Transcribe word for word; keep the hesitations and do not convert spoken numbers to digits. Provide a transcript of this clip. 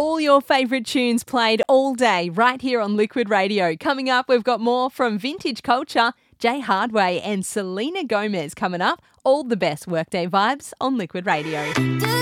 All your favourite tunes played all day right here on Liquid Radio. Coming up, we've got more from Vintage Culture, Jay Hardway and Selena Gomez coming up. All the best workday vibes on Liquid Radio.